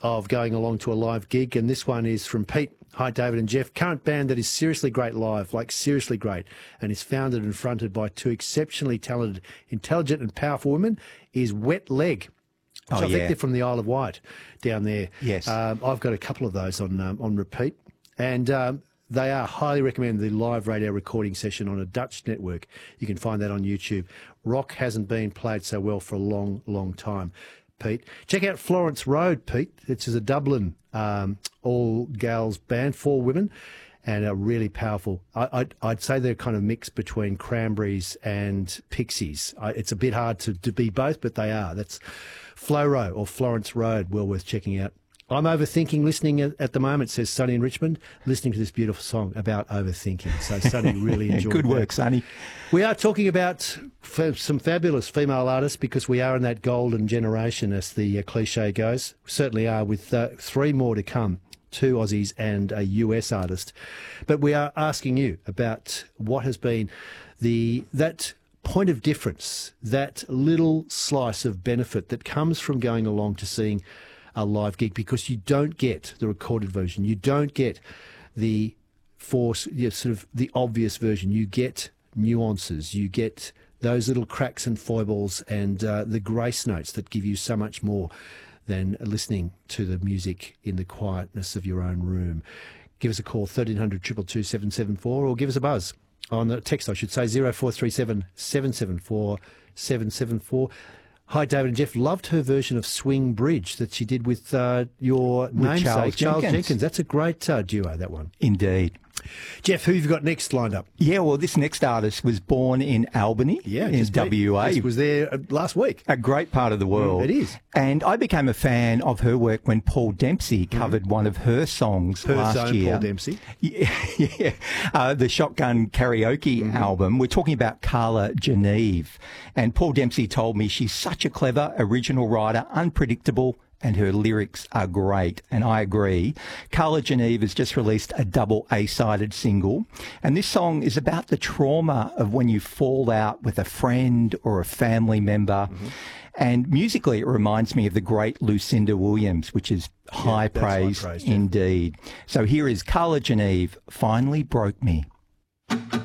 of going along to a live gig, and this one is from Pete. Hi, David and Jeff. Current band that is seriously great live, like seriously great, and is founded and fronted by two exceptionally talented, intelligent and powerful women, is Wet Leg. I think they're from the Isle of Wight down there. Yes. I've got a couple of those on repeat, and they are highly recommended. The live radio recording session on a Dutch network. You can find that on YouTube. Rock hasn't been played so well for a long, long time. Pete, check out Florence Road, Pete. It's a Dublin all-gals band, 4 women, and are really powerful. I'd say they're kind of mixed between Cranberries and Pixies. It's a bit hard to be both, but they are. That's Floro or Florence Road, well worth checking out. I'm overthinking listening at the moment, says Sonny in Richmond, listening to this beautiful song about overthinking. So Sonny really enjoyed Good work, Sonny. We are talking about some fabulous female artists because we are in that golden generation, as the cliche goes. We certainly are, with 3 more to come, 2 Aussies and a US artist. But we are asking you about what has been that point of difference, that little slice of benefit that comes from going along to seeing a live gig, because you don't get the recorded version, you don't get the sort of the obvious version, you get nuances, you get those little cracks and foibles and the grace notes that give you so much more than listening to the music in the quietness of your own room. Give us a call, 1300 222 774, or give us a buzz on the text, I should say, 0437 774 774. Hi, David and Jeff. Loved her version of Swing Bridge that she did with your namesake, Charles Jenkins. That's a great duo, that one. Indeed. Jeff, who have you got next lined up? Yeah, well, this next artist was born in Albany, in WA. He was there last week. A great part of the world. It is. And I became a fan of her work when Paul Dempsey covered one of her songs last year. Paul Dempsey. Yeah, the Shotgun Karaoke album. We're talking about Carla Geneve. And Paul Dempsey told me she's such a clever, original writer, unpredictable, and her lyrics are great, and I agree. Carla Geneve has just released a double A-sided single, and this song is about the trauma of when you fall out with a friend or a family member. And musically, it reminds me of the great Lucinda Williams, which is high praise indeed. So here is Carla Geneve, Finally Broke Me.